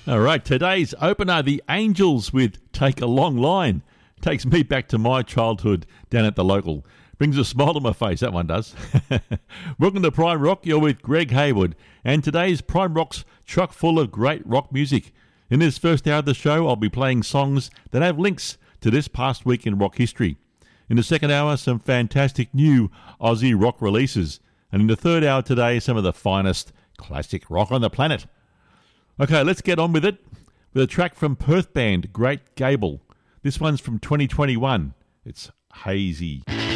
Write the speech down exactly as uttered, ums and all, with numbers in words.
All right, today's opener, the Angels with Take a Long Line. Takes me back to my childhood down at the local. Brings a smile to my face, that one does. Welcome to Prime Rock, you're with Greg Hayward. And today's Prime Rock's chock full of great rock music. In this first hour of the show, I'll be playing songs that have links to this past week in rock history. In the second hour, some fantastic new Aussie rock releases. And in the third hour today, some of the finest classic rock on the planet. Okay, let's get on with it with a track from Perth band Great Gable. This one's from twenty twenty-one. It's Hazy.